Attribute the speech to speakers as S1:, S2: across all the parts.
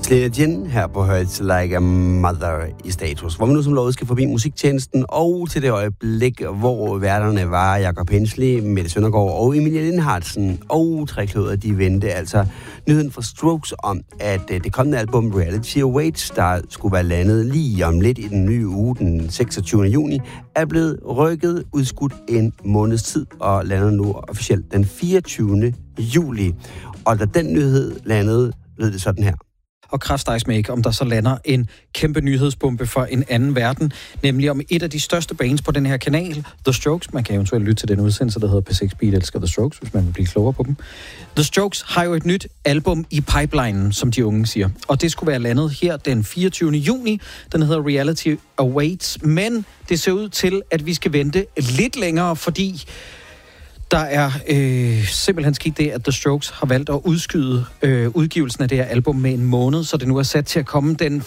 S1: Selena Jen her på Hurts Like a Mother i Status, hvor vi nu som lovet skal forbi musiktjenesten og til det øjeblik, hvor værterne var Jakob Hensley, Mette Søndergaard og Emilie Lindhardsen og Trekløder, de vendte altså nyheden fra Strokes om, at det kommende album Reality Awaits, der skulle være landet lige om lidt i den nye uge, den 26. juni, er blevet rykket udskudt en måneds tid og lander nu officielt den 24. juli. Og da den nyhed landede, lød det sådan her.
S2: Og kræftejs med ikke, om der så lander en kæmpe nyhedsbombe for en anden verden, nemlig om et af de største bands på den her kanal, The Strokes. Man kan eventuelt lytte til den udsendelse, der hedder P6 Beat elsker The Strokes, hvis man vil blive klogere på dem. The Strokes har jo et nyt album i pipelinen, som de unge siger. Og det skulle være landet her den 24. juni. Den hedder Reality Awaits. Men det ser ud til, at vi skal vente lidt længere, fordi der er simpelthen sket det, at The Strokes har valgt at udskyde udgivelsen af det her album med en måned, så det nu er sat til at komme den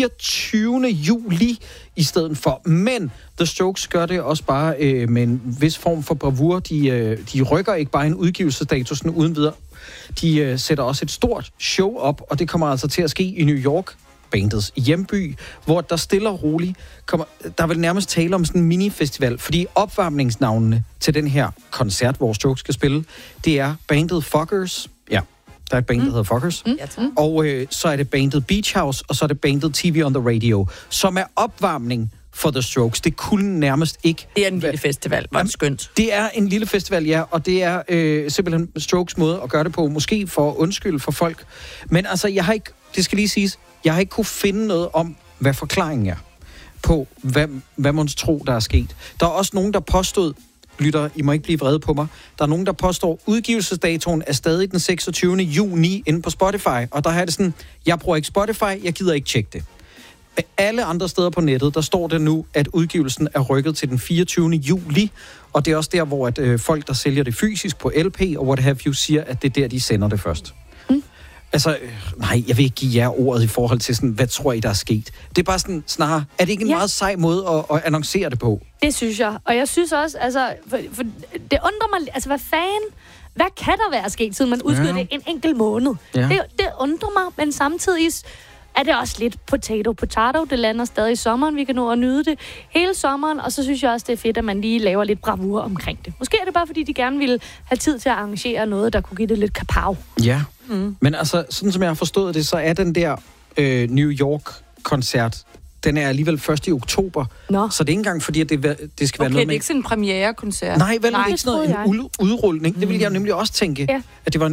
S2: 24. juli i stedet for. Men The Strokes gør det også bare med en vis form for bravur. De rykker ikke bare en udgivelsesdatosen uden videre. De sætter også et stort show op, og det kommer altså til at ske i New York, bandets hjemby, hvor der stille og roligt kommer, der vil nærmest tale om sådan en mini-festival, fordi opvarmningsnavnene til den her koncert, hvor Strokes skal spille, det er bandet Fuckers. Ja, der er et band, der hedder Fuckers. Og så er det bandet Beach House, og så er det bandet TV on the Radio, som er opvarmning for The Strokes. Det kunne nærmest ikke...
S3: Det er en lille festival, hvor skønt.
S2: Det er en lille festival, ja, og det er simpelthen Strokes måde at gøre det på, måske for undskyld for folk. Men altså, jeg har ikke, det skal lige siges, jeg har ikke kunne finde noget om, hvad forklaringen er på, hvad man tror, der er sket. Der er også nogen, der påstod, lytter, I må ikke blive vrede på mig, der er nogen, der påstår, udgivelsesdatoen er stadig den 26. juni inde på Spotify, og der er det sådan, jeg bruger ikke Spotify, jeg gider ikke tjekke det. Alle andre steder på nettet, der står det nu, at udgivelsen er rykket til den 24. juli, og det er også der, hvor at, folk, der sælger det fysisk på LP, og what have you, siger, at det er der, de sender det først. Altså, nej, jeg vil ikke give jer ordet i forhold til sådan, hvad tror I, der er sket? Det er bare sådan, snarere, er det ikke en meget sej måde at annoncere det på?
S4: Det synes jeg, og jeg synes også, altså, for det undrer mig, altså, hvad kan der være sket, siden man udskyder det en enkelt måned? Ja. Det undrer mig, men samtidig er det også lidt potato. Det lander stadig i sommeren, vi kan nå at nyde det hele sommeren, og så synes jeg også, det er fedt, at man lige laver lidt bravur omkring det. Måske er det bare, fordi de gerne ville have tid til at arrangere noget, der kunne give det lidt kapav.
S2: Ja, men altså, sådan som jeg har forstået det, så er den der New York-koncert, den er alligevel først i oktober.
S4: Nå.
S2: Så det er ikke engang fordi, at det skal være noget med...
S3: Okay, det er ikke sådan en premiere-koncert.
S2: Nej, vel, det er ikke sådan noget, en udrulning. Det ville jeg nemlig også tænke, at det var en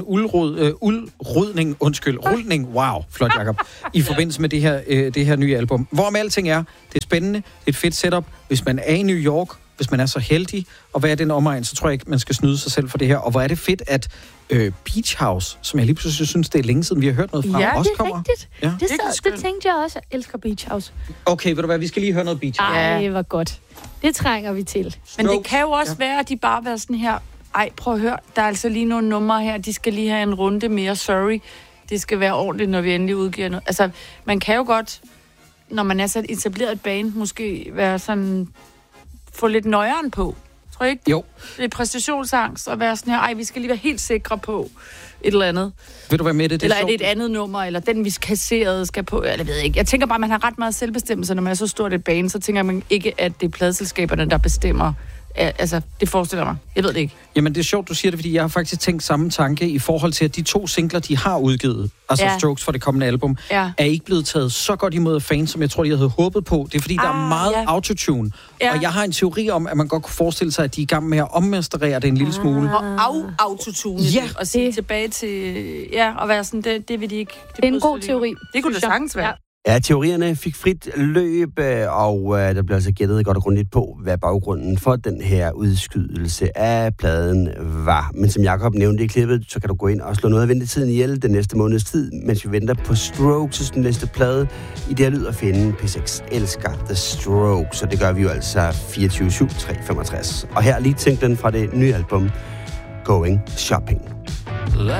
S2: rulning, wow, flot Jacob, i forbindelse med det her nye album. Hvorom alting er, det er spændende, det er et fedt setup. Hvis man er i New York, hvis man er så heldig, og hvad er den omegn, så tror jeg ikke, man skal snyde sig selv for det her. Og hvor er det fedt, at Beach House, som jeg lige pludselig synes, det er længe siden, vi har hørt noget fra, også kommer.
S4: Ja, det er rigtigt. Ja. Det tænkte jeg også. Jeg elsker Beach House.
S2: Okay, ved du hvad, vi skal lige høre noget Beach House.
S4: Ej, hvor godt. Det trænger vi til.
S3: Men det kan jo også være, at de bare være sådan her, ej, prøv at høre, der er altså lige nogle numre her, de skal lige have en runde mere, sorry. Det skal være ordentligt, når vi endelig udgiver noget. Altså, man kan jo godt, når man er så etableret et band, måske være sådan, få lidt nøjeren på. Tror jeg ikke?
S2: Jo.
S3: Det er præstationsangst at være sådan her, ej, vi skal lige være helt sikre på et eller andet.
S2: Vil du være med det?
S3: Eller er det et andet nummer, eller den, vi kasserede, skal på, eller ved jeg ikke. Jeg tænker bare, man har ret meget selvbestemmelse, når man er så stort et band, så tænker man ikke, at det er pladeselskaberne, der bestemmer. Altså, det forestiller mig. Jeg ved det ikke.
S2: Jamen, det er sjovt, du siger det, fordi jeg har faktisk tænkt samme tanke i forhold til, at de 2 singler, de har udgivet, altså Strokes for det kommende album, er ikke blevet taget så godt imod af fans, som jeg tror, de havde håbet på. Det er fordi, der er meget autotune. Ja. Og jeg har en teori om, at man godt kunne forestille sig, at de er i gang med at ommesterere det en lille smule.
S3: Og autotune og sige tilbage til... Ja, og være sådan, det vil de ikke...
S4: Det er en god teori.
S3: Det kunne det sagtens være.
S1: Ja, teorierne fik frit løb, og der blev altså gættet godt og grundigt på, hvad baggrunden for den her udskydelse af pladen var. Men som Jacob nævnte i klippet, så kan du gå ind og slå noget af ventetiden ihjel den næste måneds tid, mens vi venter på Strokes' næste plade. I det her lyd at finde P6 elsker The Strokes, så det gør vi jo altså 24/7 365. Og her lige tænk den fra det nye album Going Shopping.